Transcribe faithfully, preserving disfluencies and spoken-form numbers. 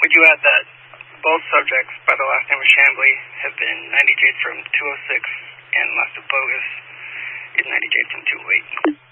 Would you add that both subjects by the last name of Chambly have been ninety Jade from two oh six, and last of Bogus is ninety Jade from two oh eight?